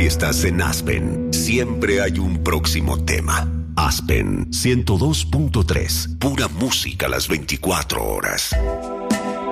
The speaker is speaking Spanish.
si estás en Aspen, siempre hay un próximo tema. Aspen 102.3, pura música las 24 horas.